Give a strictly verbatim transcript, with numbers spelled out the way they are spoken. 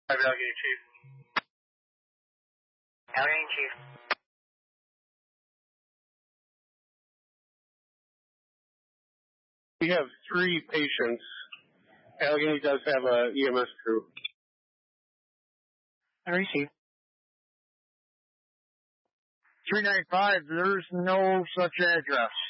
Allegheny Chief. Allegheny Chief. We have three patients. Allegheny does have a E M S crew. I receive. three ninety-five, there's no such address.